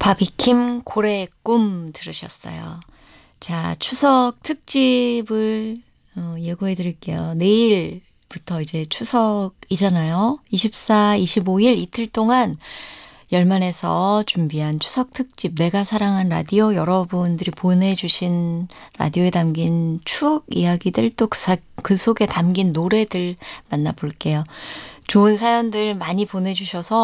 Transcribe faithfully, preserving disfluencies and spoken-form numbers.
바비킴 고래의 꿈 들으셨어요. 자, 추석 특집을 어, 예고해 드릴게요. 내일부터 이제 추석이잖아요. 이십사, 이십오 일 이틀 동안 열만에서 준비한 추석 특집 내가 사랑한 라디오, 여러분들이 보내주신 라디오에 담긴 추억 이야기들, 또 그 그 속에 담긴 노래들 만나볼게요. 좋은 사연들 많이 보내주셔서